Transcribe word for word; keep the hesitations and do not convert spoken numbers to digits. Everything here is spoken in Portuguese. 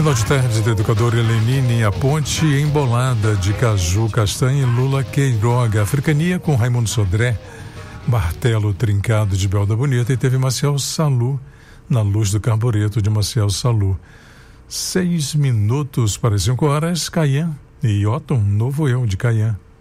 Final de tarde da educadora Helenine, a ponte embolada de Caju Castanha e Lula Queiroga, Africania com Raimundo Sodré, Martelo Trincado de Belda Bonita, e teve Marcel Salu, Na Luz do Carbureto de Marcel Salu. Seis minutos para cinco horas, Caian e Otton, Novo Eu de Caian.